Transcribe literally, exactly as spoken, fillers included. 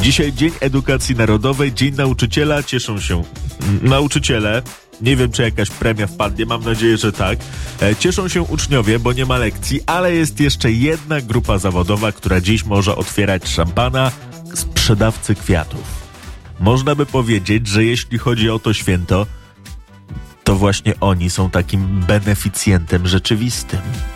Dzisiaj Dzień Edukacji Narodowej, Dzień Nauczyciela. Cieszą się nauczyciele. Nie wiem, czy jakaś premia wpadnie, mam nadzieję, że tak. Cieszą się uczniowie, bo nie ma lekcji, ale jest jeszcze jedna grupa zawodowa, która dziś może otwierać szampana: sprzedawcy kwiatów. Można by powiedzieć, że jeśli chodzi o to święto, to właśnie oni są takim beneficjentem rzeczywistym.